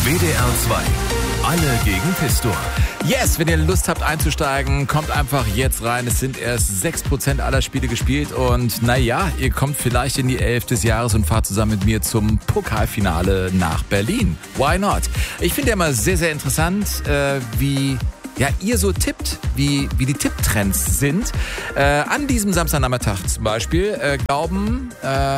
WDR 2. Alle gegen Pistor. Yes, wenn ihr Lust habt einzusteigen, kommt einfach jetzt rein. Es sind erst 6% aller Spiele gespielt und naja, ihr kommt vielleicht in die 11 des Jahres und fahrt zusammen mit mir zum Pokalfinale nach Berlin. Why not? Ich finde ja immer sehr, sehr interessant, wie ihr so tippt, wie die Tipptrends sind. An diesem Samstagnachmittag zum Beispiel glauben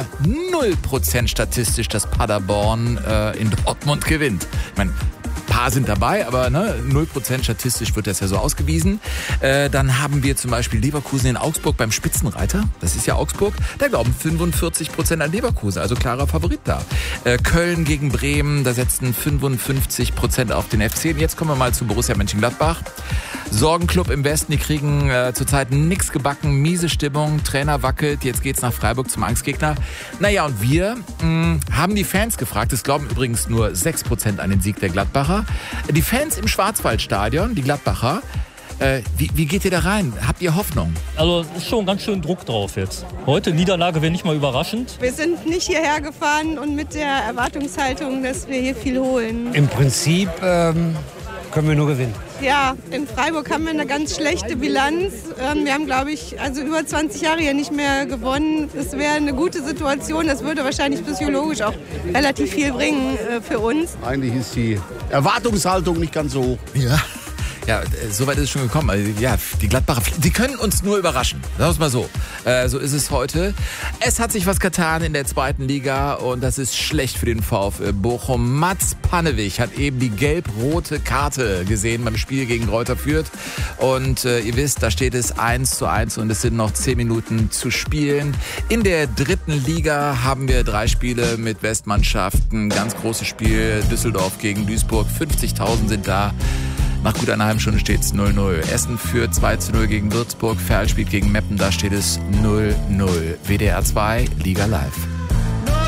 0% statistisch, dass Paderborn in Dortmund gewinnt. Ich meine, ein paar sind dabei, aber 0% statistisch wird das ja so ausgewiesen. Dann haben wir zum Beispiel Leverkusen in Augsburg beim Spitzenreiter. Das ist ja Augsburg. Da glauben 45% an Leverkusen, also klarer Favorit da. Köln gegen Bremen, da setzen 55% auf den FC. Und jetzt kommen wir mal zu Borussia Mönchengladbach. Sorgenclub im Westen, die kriegen zurzeit nix gebacken, miese Stimmung, Trainer wackelt, jetzt geht's nach Freiburg zum Angstgegner. Naja, und wir haben die Fans gefragt, es glauben übrigens nur 6% an den Sieg der Gladbacher. Die Fans im Schwarzwaldstadion, die Gladbacher, wie geht ihr da rein? Habt ihr Hoffnung? Also ist schon ganz schön Druck drauf jetzt. Heute Niederlage wäre nicht mal überraschend. Wir sind nicht hierher gefahren und mit der Erwartungshaltung, dass wir hier viel holen. Im Prinzip können wir nur gewinnen. Ja, in Freiburg haben wir eine ganz schlechte Bilanz. Wir haben, glaube ich, über 20 Jahre hier nicht mehr gewonnen. Es wäre eine gute Situation. Das würde wahrscheinlich psychologisch auch relativ viel bringen für uns. Eigentlich ist die Erwartungshaltung nicht ganz so hoch. Ja, so weit ist es schon gekommen. Also, ja, die Gladbacher, die können uns nur überraschen. Sagen wir es mal so. So ist es heute. Es hat sich was getan in der zweiten Liga und das ist schlecht für den VfL Bochum. Mats Pannewig hat eben die gelb-rote Karte gesehen beim Spiel gegen Greuther Fürth. Und ihr wisst, da steht es 1:1 und es sind noch 10 Minuten zu spielen. In der dritten Liga haben wir 3 Spiele mit Westmannschaften. Ganz großes Spiel, Düsseldorf gegen Duisburg. 50.000 sind da. Nach gut einer halben Stunde steht es 0:0. Essen führt 2:0 gegen Würzburg. Verl spielt gegen Meppen, da steht es 0:0. WDR 2, Liga Live.